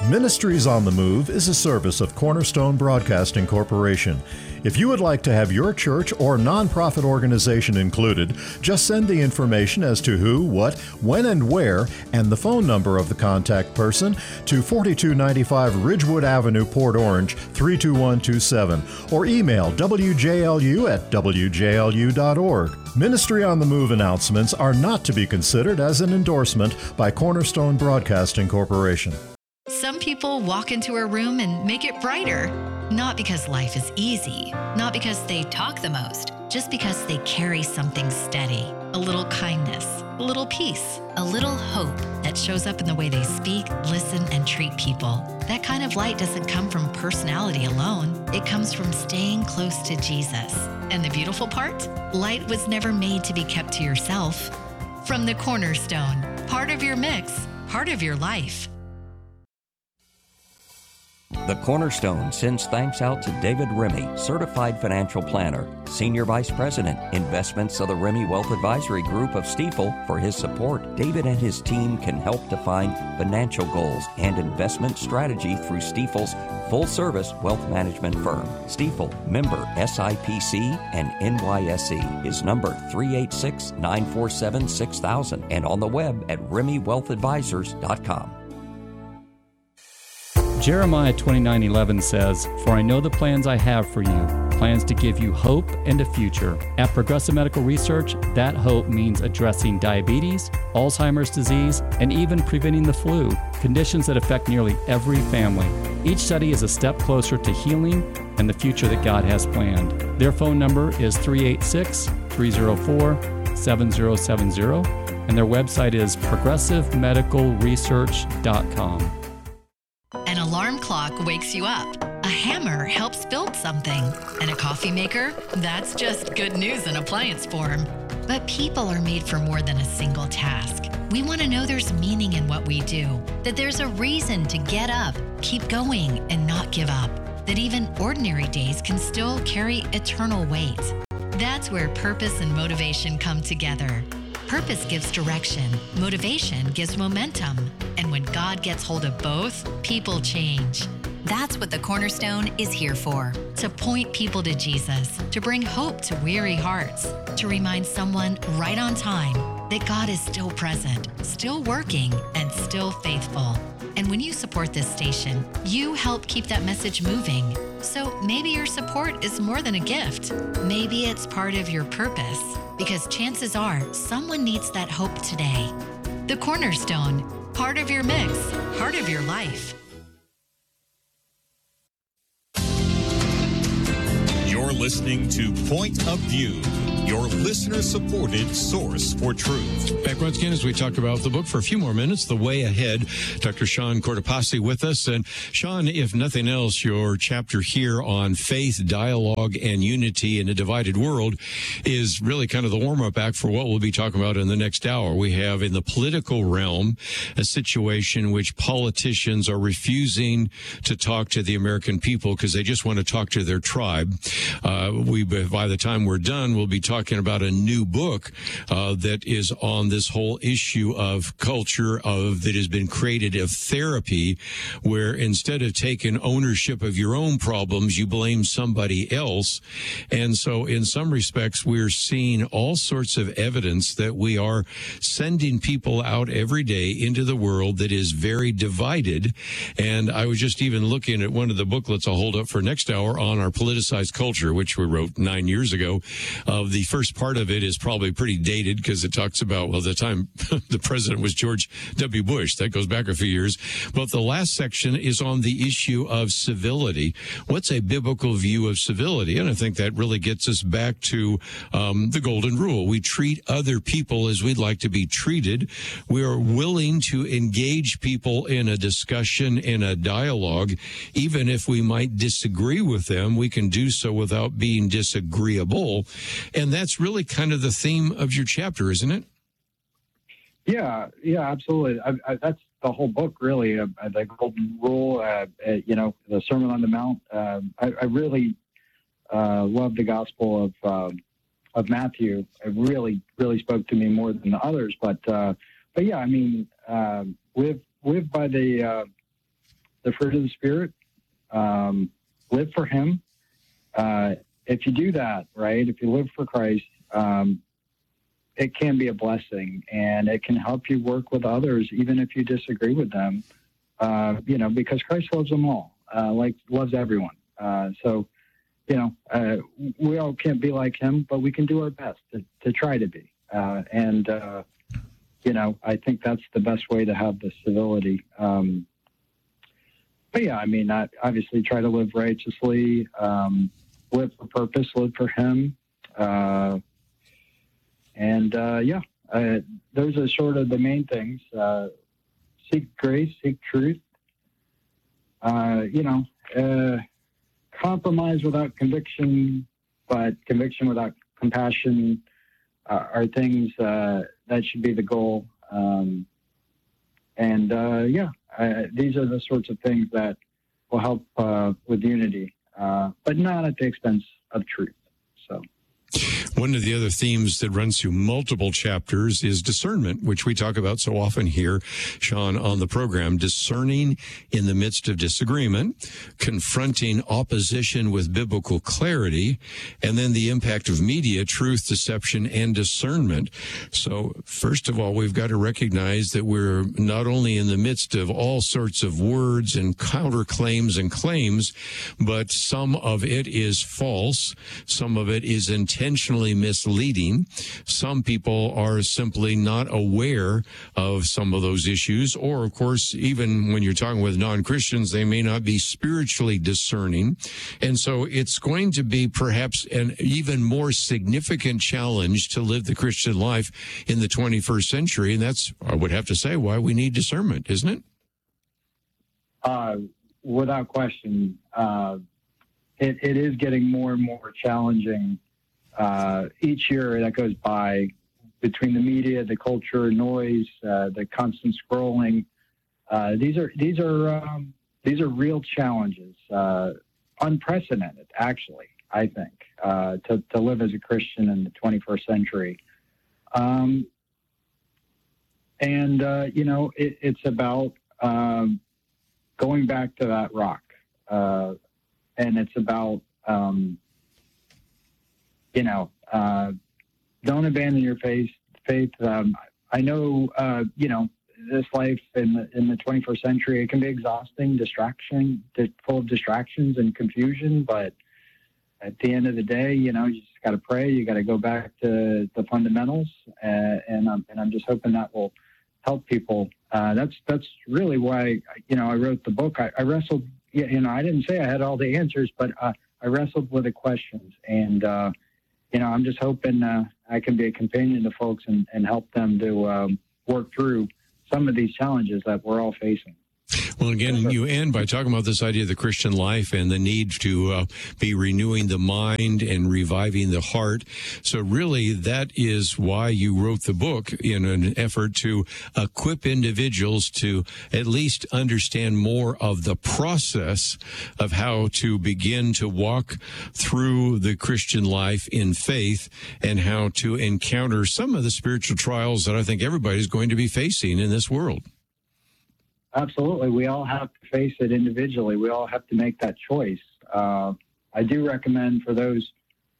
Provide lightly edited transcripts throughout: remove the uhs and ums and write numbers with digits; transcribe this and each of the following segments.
Ministries on the Move is a service of Cornerstone Broadcasting Corporation. If you would like to have your church or nonprofit organization included, just send the information as to who, what, when, and where, and the phone number of the contact person to 4295 Ridgewood Avenue, Port Orange, 32127, or email wjlu@wjlu.org. Ministry on the Move announcements are not to be considered as an endorsement by Cornerstone Broadcasting Corporation. Some people walk into a room and make it brighter. Not because life is easy, not because they talk the most, just because they carry something steady. A little kindness, a little peace, a little hope that shows up in the way they speak, listen, and treat people. That kind of light doesn't come from personality alone. It comes from staying close to Jesus. And the beautiful part? Light was never made to be kept to yourself. From the Cornerstone, part of your mix, part of your life. The Cornerstone sends thanks out to David Remy, Certified Financial Planner, Senior Vice President, Investments of the Remy Wealth Advisory Group of Stifel, for his support. David and his team can help define financial goals and investment strategy through Stifel's full-service wealth management firm. Stifel, member SIPC and NYSE, is number 386-947-6000, and on the web at RemyWealthAdvisors.com. Jeremiah 29:11 says, "For I know the plans I have for you, plans to give you hope and a future." At Progressive Medical Research, that hope means addressing diabetes, Alzheimer's disease, and even preventing the flu, conditions that affect nearly every family. Each study is a step closer to healing and the future that God has planned. Their phone number is 386-304-7070, and their website is progressivemedicalresearch.com. An alarm clock wakes you up. A hammer helps build something. And a coffee maker? That's just good news in appliance form. But people are made for more than a single task. We want to know there's meaning in what we do, that there's a reason to get up, keep going, and not give up, that even ordinary days can still carry eternal weight. That's where purpose and motivation come together. Purpose gives direction, motivation gives momentum, and when God gets hold of both, people change. That's what the Cornerstone is here for. To point people to Jesus, to bring hope to weary hearts, to remind someone right on time that God is still present, still working, and still faithful. And when you support this station, you help keep that message moving. So maybe your support is more than a gift. Maybe it's part of your purpose, because chances are someone needs that hope today. The Cornerstone, part of your mix, part of your life. You're listening to Point of View, your listener-supported source for truth. Back once again as we talk about the book for a few more minutes, The Way Ahead. Dr. Sean Cortopassi with us. And Sean, if nothing else, your chapter here on faith, dialogue, and unity in a divided world is really kind of the warm-up act for what we'll be talking about in the next hour. We have in the political realm a situation in which politicians are refusing to talk to the American people because they just want to talk to their tribe. By the time we're done, we'll be talking about a new book that is on this whole issue of culture that has been created of therapy, where instead of taking ownership of your own problems, you blame somebody else. And so in some respects, we're seeing all sorts of evidence that we are sending people out every day into the world that is very divided. And I was just even looking at one of the booklets I'll hold up for next hour on our politicized culture, which we wrote 9 years ago. The first part of it is probably pretty dated because it talks about, well, the time the president was George W. Bush. That goes back a few years. But the last section is on the issue of civility. What's a biblical view of civility? And I think that really gets us back to the golden rule. We treat other people as we'd like to be treated. We are willing to engage people in a discussion, in a dialogue. Even if we might disagree with them, we can do so without being disagreeable. And that's really kind of the theme of your chapter, isn't it? Yeah, absolutely. That's the whole book, really. The Golden Rule, the Sermon on the Mount. I really love the Gospel of Matthew. It really spoke to me more than the others. But yeah, I mean, live by the the fruit of the Spirit. Live for Him. If you do that, right, if you live for Christ, it can be a blessing, and it can help you work with others, even if you disagree with them, because Christ loves them all, loves everyone. We all can't be like Him, but we can do our best to try to be. I think that's the best way to have the civility. Obviously try to live righteously, live for purpose, live for Him. Those are sort of the main things. Seek grace, seek truth. Compromise without conviction, but conviction without compassion are things that should be the goal. These are the sorts of things that will help with unity, but not at the expense of truth. So. One of the other themes that runs through multiple chapters is discernment, which we talk about so often here, Sean, on the program. Discerning in the midst of disagreement, confronting opposition with biblical clarity, and then the impact of media, truth, deception, and discernment. So, first of all, we've got to recognize that we're not only in the midst of all sorts of words and counterclaims and claims, but some of it is false, some of it is intentionally misleading. Some people are simply not aware of some of those issues, or of course, even when you're talking with non-Christians, they may not be spiritually discerning. And so it's going to be perhaps an even more significant challenge to live the Christian life in the 21st century. And that's, I would have to say, why we need discernment, isn't it? Without question. It is getting more and more challenging each year that goes by, between the media, the culture, noise, the constant scrolling. These are real challenges, unprecedented, actually, I think, to live as a Christian in the 21st century. It's about going back to that rock, and it's about don't abandon your faith. I know, this life in the 21st century, it can be exhausting, full of distractions and confusion. But at the end of the day, you just got to pray. You got to go back to the fundamentals, and I'm just hoping that will help people. That's really why I wrote the book. I wrestled. I didn't say I had all the answers, but I wrestled with the questions, and I'm just hoping I can be a companion to folks and help them to work through some of these challenges that we're all facing. Well, again, you end by talking about this idea of the Christian life and the need to be renewing the mind and reviving the heart. So really, that is why you wrote the book, in an effort to equip individuals to at least understand more of the process of how to begin to walk through the Christian life in faith, and how to encounter some of the spiritual trials that I think everybody's going to be facing in this world. Absolutely. We all have to face it individually. We all have to make that choice. I do recommend for those,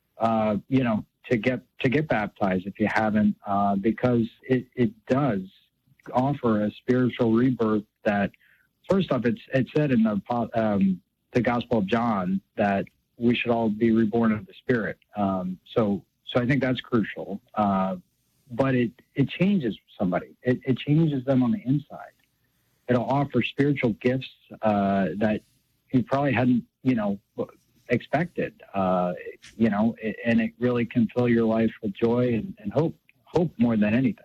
to get baptized if you haven't, because it does offer a spiritual rebirth that, first off, it said in the Gospel of John that we should all be reborn of the Spirit. So I think that's crucial. But it changes somebody. It changes them on the inside. It'll offer spiritual gifts that you probably hadn't, expected, and it really can fill your life with joy and hope more than anything.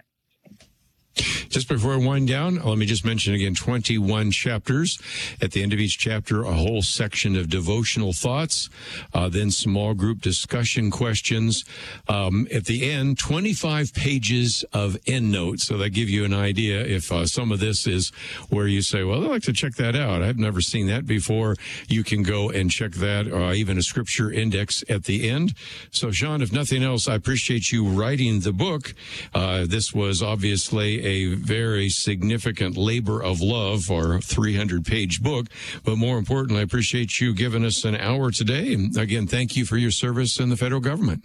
Just before I wind down, let me just mention again, 21 chapters. At the end of each chapter, a whole section of devotional thoughts, then small group discussion questions. At the end, 25 pages of endnotes. So that give you an idea if some of this is where you say, well, I'd like to check that out. I've never seen that before. You can go and check that, even a scripture index at the end. So, Sean, if nothing else, I appreciate you writing the book. This was obviously a very significant labor of love for a 300-page book. But more importantly, I appreciate you giving us an hour today. And again, thank you for your service in the federal government.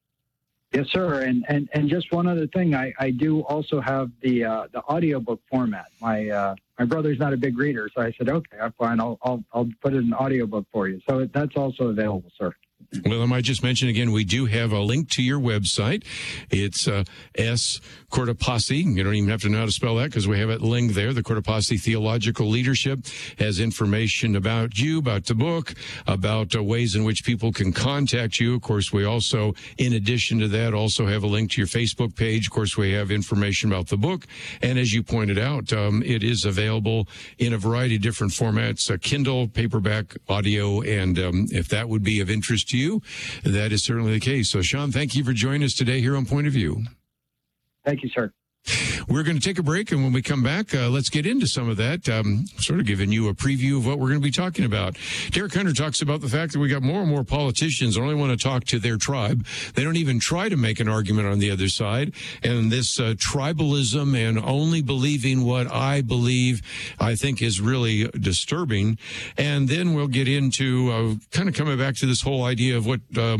Yes, sir. And just one other thing, I do also have the audiobook format. My brother's not a big reader, so I said, okay, I'm fine. I'll put it in an audiobook for you. So that's also available, sir. Well, I might just mention again, we do have a link to your website. It's S. Cortopassi. You don't even have to know how to spell that because we have it linked there. The Cortopassi Theological Leadership has information about you, about the book, about ways in which people can contact you. Of course, we also, in addition to that, also have a link to your Facebook page. Of course, we have information about the book. And as you pointed out, it is available in a variety of different formats, Kindle, paperback, audio, and if that would be of interest to you, that is certainly the case. So, Sean, thank you for joining us today here on Point of View. Thank you, sir. We're going to take a break, and when we come back, let's get into some of that, sort of giving you a preview of what we're going to be talking about. Derek Hunter talks about the fact that we got more and more politicians only want to talk to their tribe. They don't even try to make an argument on the other side. And this tribalism and only believing what I believe, I think is really disturbing. And then we'll get into kind of coming back to this whole idea of what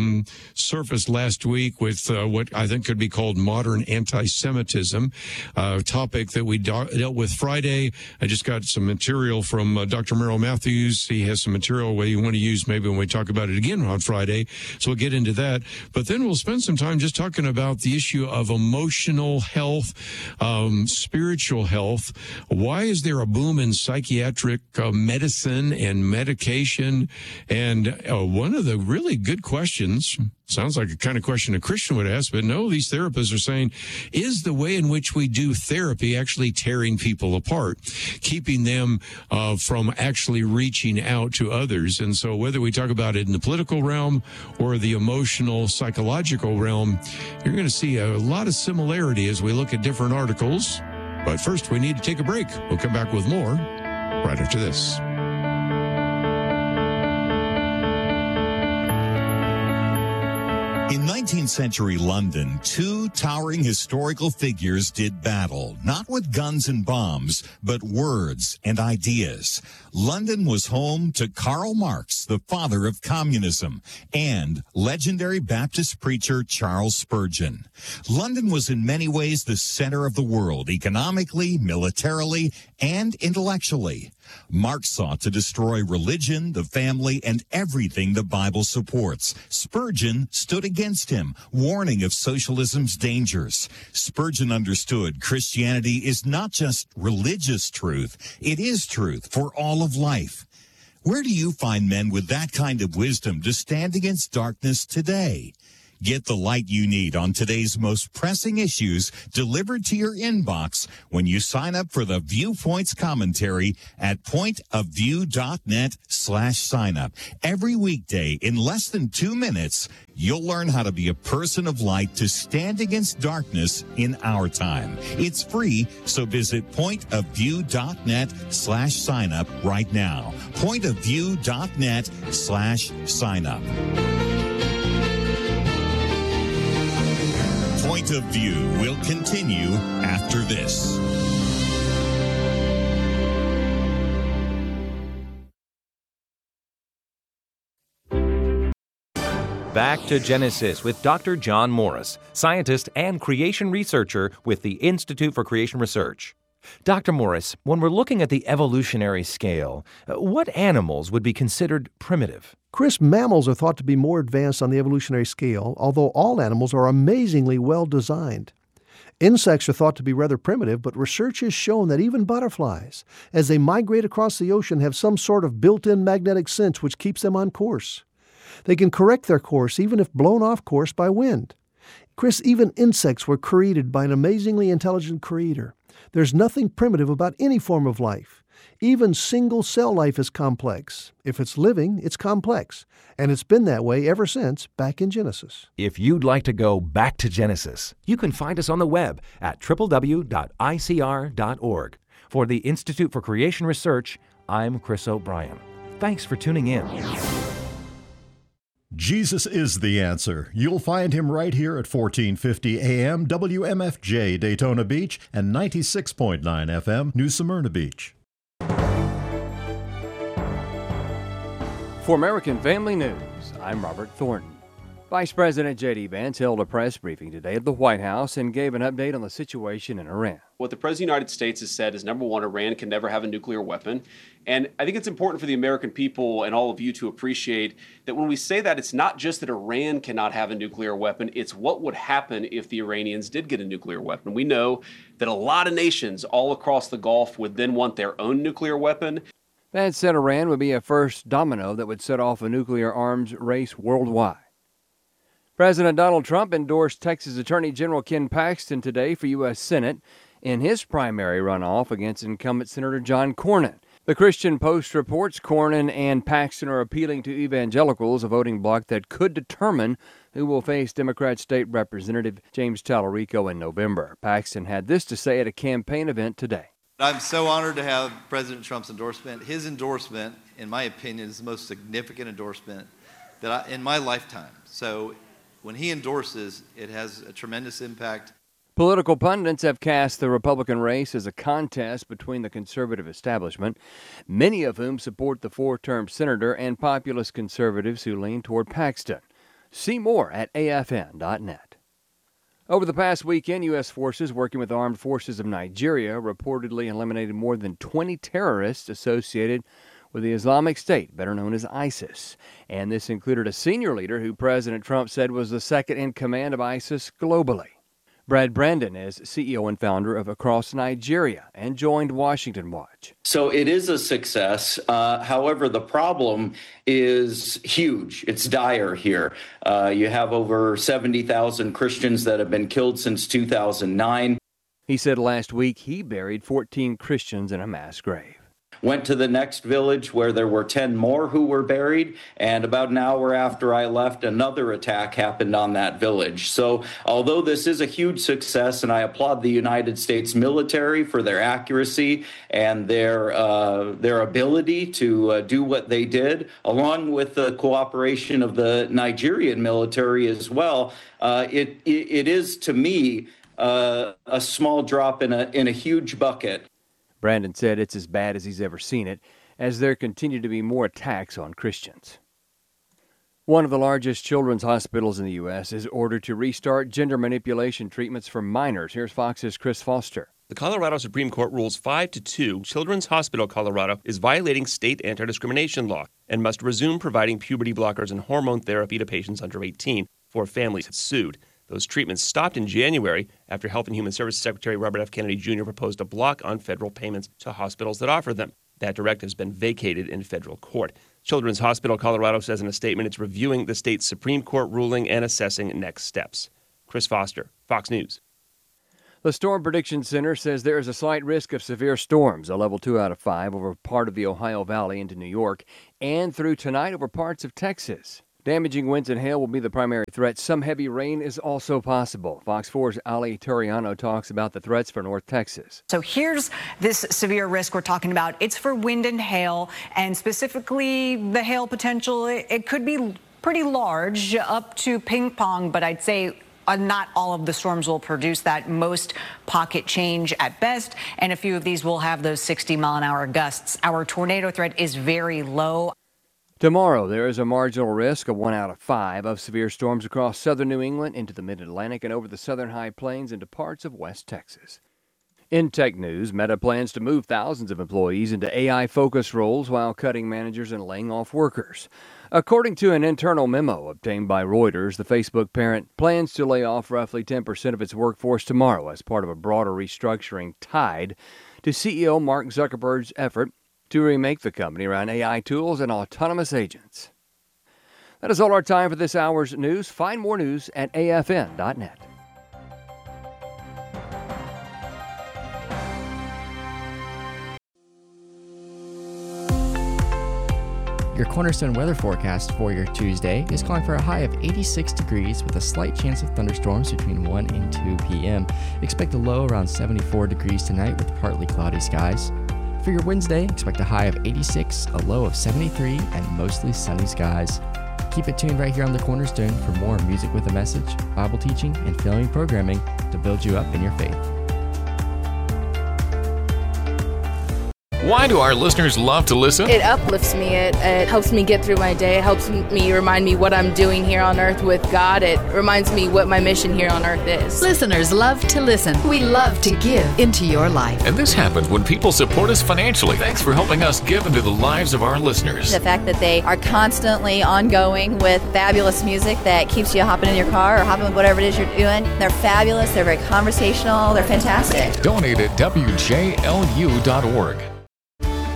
surfaced last week with what I think could be called modern anti-Semitism. Topic that we dealt with Friday. I just got some material from Dr. Merrill Matthews. He has some material where you want to use maybe when we talk about it again on Friday. So we'll get into that. But then we'll spend some time just talking about the issue of emotional health, spiritual health. Why is there a boom in psychiatric medicine and medication? And one of the really good questions, sounds like a kind of question a Christian would ask, but no, these therapists are saying, is the way in which we do therapy actually tearing people apart, keeping them from actually reaching out to others? And so whether we talk about it in the political realm or the emotional, psychological realm, you're going to see a lot of similarity as we look at different articles. But first, we need to take a break. We'll come back with more right after this. In 19th century London, two towering historical figures did battle, not with guns and bombs, but words and ideas. London was home to Karl Marx, the father of communism, and legendary Baptist preacher Charles Spurgeon. London was in many ways the center of the world, economically, militarily, and intellectually. Marx sought to destroy religion, the family, and everything the Bible supports. Spurgeon stood against him, warning of socialism's dangers. Spurgeon understood Christianity is not just religious truth, it is truth for all of life. Where do you find men with that kind of wisdom to stand against darkness today? Get the light you need on today's most pressing issues delivered to your inbox when you sign up for the Viewpoints commentary at pointofview.net/signup. Every weekday in less than 2 minutes, you'll learn how to be a person of light to stand against darkness in our time. It's free, so visit pointofview.net/signup right now. Pointofview.net/signup. Point of View will continue after this. Back to Genesis with Dr. John Morris, scientist and creation researcher with the Institute for Creation Research. Dr. Morris, when we're looking at the evolutionary scale, what animals would be considered primitive? Chris, mammals are thought to be more advanced on the evolutionary scale, although all animals are amazingly well designed. Insects are thought to be rather primitive, but research has shown that even butterflies, as they migrate across the ocean, have some sort of built-in magnetic sense which keeps them on course. They can correct their course even if blown off course by wind. Chris, even insects were created by an amazingly intelligent creator. There's nothing primitive about any form of life. Even single-cell life is complex. If it's living, it's complex. And it's been that way ever since back in Genesis. If you'd like to go back to Genesis, you can find us on the web at www.icr.org. For the Institute for Creation Research, I'm Chris O'Brien. Thanks for tuning in. Jesus is the answer. You'll find him right here at 1450 AM WMFJ Daytona Beach and 96.9 FM New Smyrna Beach. For American Family News, I'm Robert Thornton. Vice President J.D. Vance held a press briefing today at the White House and gave an update on the situation in Iran. What the President of the United States has said is, number one, Iran can never have a nuclear weapon. And I think it's important for the American people and all of you to appreciate that when we say that, it's not just that Iran cannot have a nuclear weapon, it's what would happen if the Iranians did get a nuclear weapon. We know that a lot of nations all across the Gulf would then want their own nuclear weapon. Vance said Iran would be a first domino that would set off a nuclear arms race worldwide. President Donald Trump endorsed Texas Attorney General Ken Paxton today for U.S. Senate in his primary runoff against incumbent Senator John Cornyn. The Christian Post reports Cornyn and Paxton are appealing to evangelicals, a voting bloc that could determine who will face Democrat State Representative James Tallarico in November. Paxton had this to say at a campaign event today. I'm so honored to have President Trump's endorsement. His endorsement, in my opinion, is the most significant endorsement in my lifetime. So when he endorses, it has a tremendous impact. Political pundits have cast the Republican race as a contest between the conservative establishment, many of whom support the four-term senator, and populist conservatives who lean toward Paxton. See more at afn.net. Over the past weekend, U.S. forces working with armed forces of Nigeria reportedly eliminated more than 20 terrorists associated with the Islamic State, better known as ISIS. And this included a senior leader who President Trump said was the second in command of ISIS globally. Brad Brandon is CEO and founder of Across Nigeria and joined Washington Watch. So it is a success. However, the problem is huge. It's dire here. You have over 70,000 Christians that have been killed since 2009. He said last week he buried 14 Christians in a mass grave. Went to the next village where there were 10 more who were buried, and about an hour after I left, another attack happened on that village. So although this is a huge success, and I applaud the United States military for their accuracy and their ability to do what they did, along with the cooperation of the Nigerian military as well, it is, to me, a small drop in a huge bucket. Brandon said it's as bad as he's ever seen it, as there continue to be more attacks on Christians. One of the largest children's hospitals in the U.S. is ordered to restart gender manipulation treatments for minors. Here's Fox's Chris Foster. The Colorado Supreme Court rules 5-2. Children's Hospital Colorado is violating state anti-discrimination law and must resume providing puberty blockers and hormone therapy to patients under 18 before families have sued. Those treatments stopped in January after Health and Human Services Secretary Robert F. Kennedy Jr. proposed a block on federal payments to hospitals that offer them. That directive has been vacated in federal court. Children's Hospital Colorado says in a statement it's reviewing the state's Supreme Court ruling and assessing next steps. Chris Foster, Fox News. The Storm Prediction Center says there is a slight risk of severe storms, a level 2 out of 5, over part of the Ohio Valley into New York, and through tonight over parts of Texas. Damaging winds and hail will be the primary threat. Some heavy rain is also possible. Fox 4's Ali Toriano talks about the threats for North Texas. So here's this severe risk we're talking about. It's for wind and hail, and specifically the hail potential. It could be pretty large, up to ping pong, but I'd say not all of the storms will produce that. Most pocket change at best, and a few of these will have those 60-mile-an-hour gusts. Our tornado threat is very low. Tomorrow, there is a marginal risk of 1 out of 5 of severe storms across southern New England into the mid-Atlantic and over the southern high plains into parts of West Texas. In tech news, Meta plans to move thousands of employees into AI-focused roles while cutting managers and laying off workers. According to an internal memo obtained by Reuters, the Facebook parent plans to lay off roughly 10% of its workforce tomorrow as part of a broader restructuring tied to CEO Mark Zuckerberg's effort to remake the company around AI tools and autonomous agents. That is all our time for this hour's news. Find more news at afn.net. Your Cornerstone weather forecast for your Tuesday is calling for a high of 86 degrees with a slight chance of thunderstorms between 1 and 2 p.m. Expect a low around 74 degrees tonight with partly cloudy skies. For your Wednesday, expect a high of 86, a low of 73, and mostly sunny skies. Keep it tuned right here on The Cornerstone for more music with a message, Bible teaching, and family programming to build you up in your faith. Why do our listeners love to listen? It uplifts me. It helps me get through my day. It helps me remind me what I'm doing here on earth with God. It reminds me what my mission here on earth is. Listeners love to listen. We love to give into your life. And this happens when people support us financially. Thanks for helping us give into the lives of our listeners. The fact that they are constantly ongoing with fabulous music that keeps you hopping in your car or hopping with whatever it is you're doing. They're fabulous. They're very conversational. They're fantastic. Donate at WJLU.org.